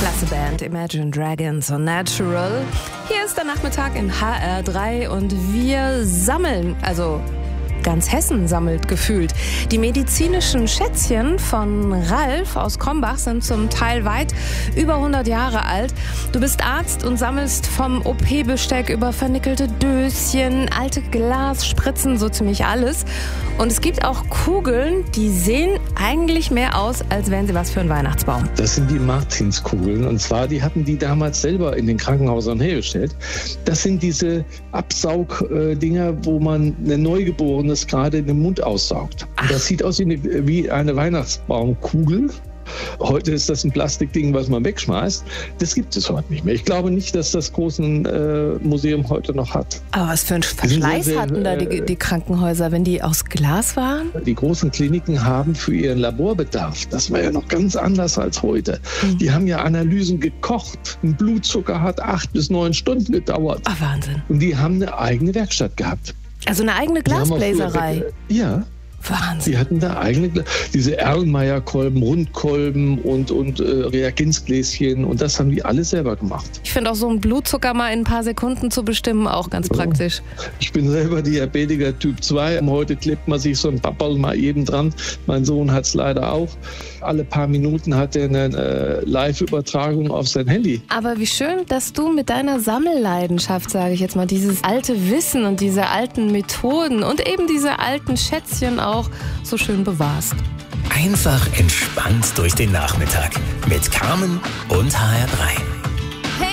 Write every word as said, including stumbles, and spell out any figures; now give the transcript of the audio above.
Klasse Band, Imagine Dragons und Natural. Hier ist der Nachmittag in H R drei und wir sammeln, also ganz Hessen sammelt gefühlt. Die medizinischen Schätzchen von Ralf aus Krombach sind zum Teil weit über hundert Jahre alt. Du bist Arzt und sammelst vom O P-Besteck über vernickelte Döschen, alte Glasspritzen, so ziemlich alles. Und es gibt auch Kugeln, die sehen eigentlich mehr aus, als wären sie was für einen Weihnachtsbaum. Das sind die Martinskugeln. Und zwar, die hatten die damals selber in den Krankenhäusern hergestellt. Das sind diese Absaugdinger, wo man eine Neugeborene gerade in den Mund aussaugt. Und das sieht aus wie eine, wie eine Weihnachtsbaumkugel. Heute ist das ein Plastikding, was man wegschmeißt. Das gibt es heute nicht mehr. Ich glaube nicht, dass das große äh, Museum heute noch hat. Aber was für einen Verschleiß sehr, hatten da die, die Krankenhäuser, wenn die aus Glas waren? Die großen Kliniken haben für ihren Laborbedarf, das war ja noch ganz anders als heute, mhm. die haben ja Analysen gekocht. Ein Blutzucker hat acht bis neun Stunden gedauert. Ach, Wahnsinn. Und die haben eine eigene Werkstatt gehabt. Also eine eigene Glasbläserei? Ja. Wahnsinn. Die hatten da eigene, diese Erlenmeyer-Kolben, Rundkolben und, und äh, Reagenzgläschen und das haben die alle selber gemacht. Ich finde auch so einen Blutzucker mal in ein paar Sekunden zu bestimmen auch ganz so. praktisch. Ich bin selber Diabetiker Typ zwei. Heute klebt man sich so ein Papperl mal eben dran. Mein Sohn hat es leider auch. Alle paar Minuten hat er eine äh, Live-Übertragung auf sein Handy. Aber wie schön, dass du mit deiner Sammelleidenschaft, sage ich jetzt mal, dieses alte Wissen und diese alten Methoden und eben diese alten Schätzchen auch so schön bewahrst. Einfach entspannt durch den Nachmittag mit Carmen und H R drei.